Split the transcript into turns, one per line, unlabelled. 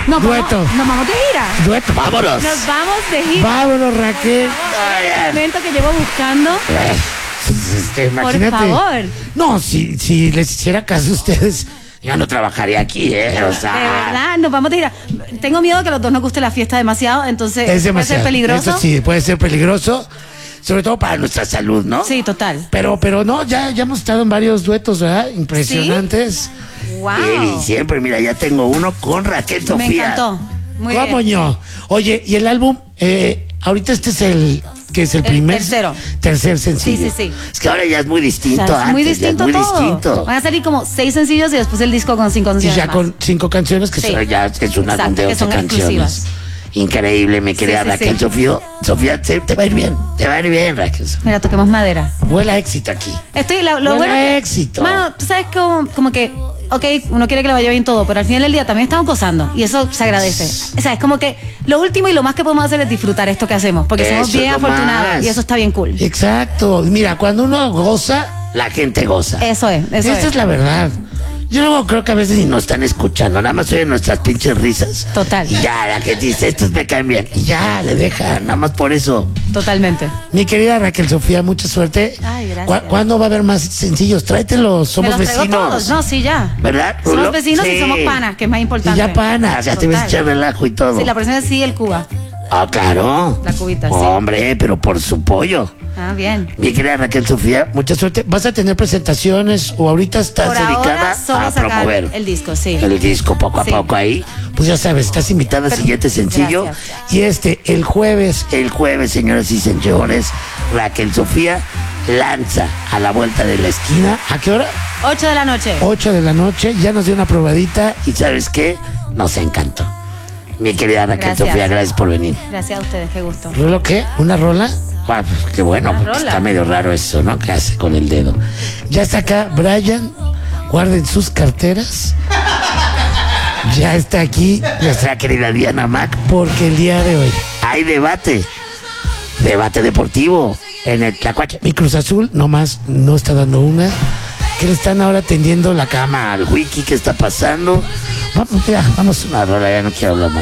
Dueto.
Nos vamos de gira.
Dueto, vámonos.
Nos vamos de gira.
Vámonos, Raquel.
El momento que llevo buscando.
Imagínate.
Por favor.
No, si les hiciera caso a ustedes, ya no trabajaría aquí, O sea,
De verdad, nos vamos de gira. Tengo miedo que a los dos nos guste la fiesta demasiado, entonces
es demasiado.
puede ser peligroso.
Eso sí, puede ser peligroso, sobre todo para nuestra salud, ¿no?
Sí, total.
Pero no, ya hemos estado en varios duetos, ¿verdad? Impresionantes.
Wow.
Y siempre, mira, ya tengo uno con Raquel Sofía.
Me encantó. Muy
¿Cómo
bien.
no? Oye, y el álbum, ahorita este es el primer. Tercer sencillo.
Sí, sí, sí.
Es que ahora ya es muy distinto.
O sea, es muy
antes, ya es
distinto
muy
todo.
distinto.
Van a salir como 6 sencillos y después el disco con 5
Y
canciones
ya
más.
con 5 canciones que
Sí.
son.
Pero ya es un álbum
Exacto,
de
que
11
son
canciones.
exclusivas.
Increíble, mi querida
sí,
Raquel
sí.
Sofía. Sofía, te va a ir bien. Te va a ir bien, Raquel.
Mira, toquemos madera.
Vuela éxito aquí.
Lo
Buena
bueno que-
éxito.
Mano, tú sabes como que, ok, uno quiere que le vaya bien todo, pero al final del día también estamos gozando y eso se agradece. O sea, es como que lo último y lo más que podemos hacer es disfrutar esto que hacemos, porque somos
Eso
bien
es lo
afortunados
más.
y eso está bien cool.
Exacto. Mira, cuando uno goza,
La gente goza.
Eso es.
esa es la verdad. Yo luego creo que a veces
Y nos están escuchando, nada más oyen nuestras pinches risas.
Total.
Y ya, la que dice, estos me caen bien. Y ya, le dejan, nada más por eso.
Totalmente.
Mi querida Raquel Sofía, mucha suerte.
Ay, gracias.
¿Cuándo va a haber más sencillos? Tráetelos, somos
Me los traigo
vecinos.
todos. No, sí, ya.
¿Verdad,
Somos
Rulo?
vecinos
Sí.
y somos panas, que es más
Y
importante.
ya panas.
Ya te ves
Total.
echar relajo y todo.
Sí, la próxima sí el Cuba.
Ah, claro.
La cubita, sí.
Hombre, pero por su pollo.
Ah, bien.
Mi querida Raquel Sofía,
Mucha suerte. ¿Vas a tener presentaciones o ahorita estás
Por
dedicada
ahora solo
a
sacar
promover
el disco, sí.
el disco poco a
Sí.
poco ahí?
Pues ya sabes, estás invitada al
Pero-
siguiente sencillo.
Gracias.
Y el jueves.
El jueves, señoras y señores, Raquel Sofía lanza a la vuelta de la esquina.
¿A qué hora?
8 de la noche.
8 de la noche. Ya nos dio una probadita.
¿Y sabes qué? Nos encantó. Mi querida Raquel
Gracias.
Sofía, gracias por venir.
Gracias a ustedes, qué gusto.
¿Rulo qué? ¿Una rola?
Ah, pues, qué bueno,
Una
porque
rola.
está medio raro eso, ¿no? ¿Qué hace con el dedo?
Ya está acá Brian. Guarden sus carteras. Ya está aquí.
Nuestra querida Diana Mac.
Porque el día de hoy,
Hay debate. Debate deportivo en el Tlacuache.
mi Cruz Azul nomás no está dando una. Que le están ahora tendiendo la cama.
Al wiki, ¿qué está pasando?
Vamos, ya, vamos.
Una rola, ya no quiero hablar más.